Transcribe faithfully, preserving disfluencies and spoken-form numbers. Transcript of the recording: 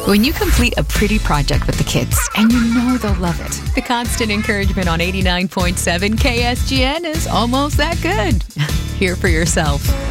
When you complete a pretty project with the kids, and you know they'll love it, the constant encouragement on eighty-nine point seven K S G N is almost that good. Hear for yourself.